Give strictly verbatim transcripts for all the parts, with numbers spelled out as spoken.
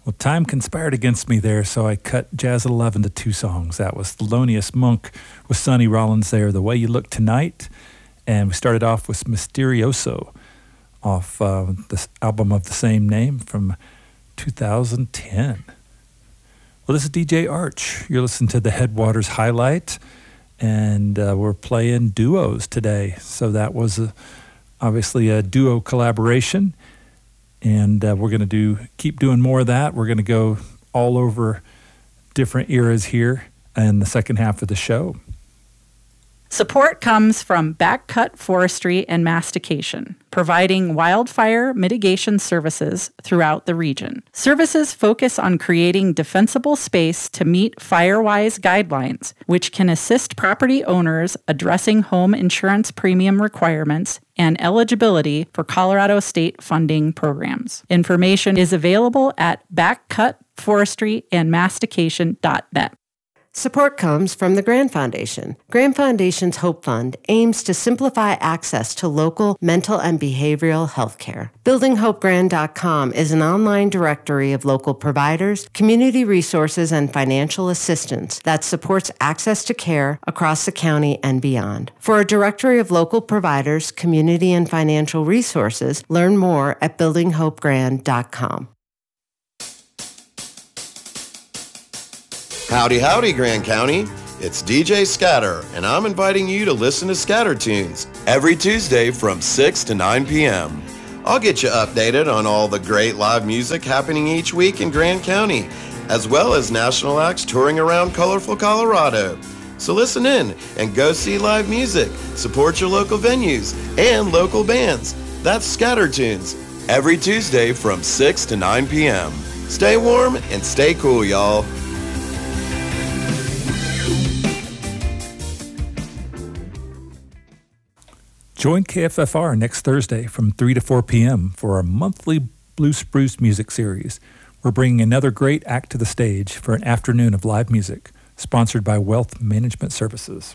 Well, time conspired against me there, so I cut Jazz at eleven to two songs. That was Thelonious Monk with Sonny Rollins there, The Way You Look Tonight. And we started off with Mysterioso off uh, this album of the same name from two thousand ten. Well, this is D J Arch. You're listening to the Headwaters Highlight, and uh, we're playing duos today. So that was a, obviously a duo collaboration. And uh, we're going to do keep doing more of that. We're going to go all over different eras here in the second half of the show. Support comes from Backcut Forestry and Mastication, providing wildfire mitigation services throughout the region. Services focus on creating defensible space to meet FireWise guidelines, which can assist property owners addressing home insurance premium requirements and eligibility for Colorado state funding programs. Information is available at backcut forestry and mastication dot net. Support comes from the Grand Foundation. Grand Foundation's Hope Fund aims to simplify access to local mental and behavioral health care. building hope grand dot com is an online directory of local providers, community resources, and financial assistance that supports access to care across the county and beyond. For a directory of local providers, community, and financial resources, learn more at building hope grand dot com. Howdy, howdy, Grand County. It's D J Scatter, and I'm inviting you to listen to Scatter Tunes every Tuesday from six to nine p.m. I'll get you updated on all the great live music happening each week in Grand County, as well as national acts touring around colorful Colorado. So listen in and go see live music, support your local venues, and local bands. That's Scatter Tunes every Tuesday from six to nine p.m. Stay warm and stay cool, y'all. Join K F F R next Thursday from three to four p.m. for our monthly Blue Spruce music series. We're bringing another great act to the stage for an afternoon of live music, sponsored by Wealth Management Services.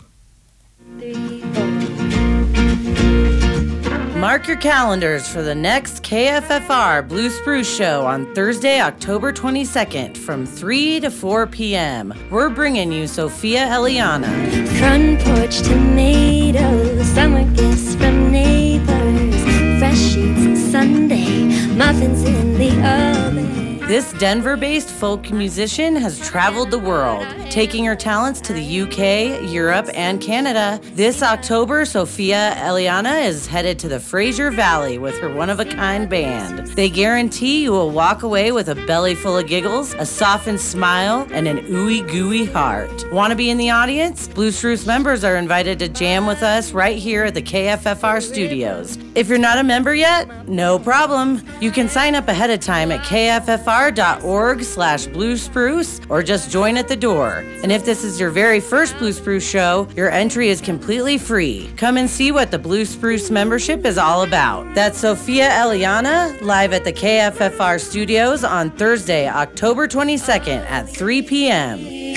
Mark your calendars for the next K F F R Blue Spruce Show on Thursday, October twenty-second from three to four p.m. We're bringing you Sophia Eliana. Front porch tomatoes, summer gifts from neighbors, fresh sheets Sunday, muffins in the oven. This Denver-based folk musician has traveled the world, taking her talents to the U K, Europe, and Canada. This October, Sophia Eliana is headed to the Fraser Valley with her one-of-a-kind band. They guarantee you will walk away with a belly full of giggles, a softened smile, and an ooey-gooey heart. Want to be in the audience? Blue Spruce members are invited to jam with us right here at the K F F R studios. If you're not a member yet, no problem. You can sign up ahead of time at K F F R dot org slash Blue Spruce or just join at the door. And if this is your very first Blue Spruce show, your entry is completely free. Come and see what the Blue Spruce membership is all about. That's Sophia Eliana live at the K F F R studios on Thursday, October twenty-second at three p.m.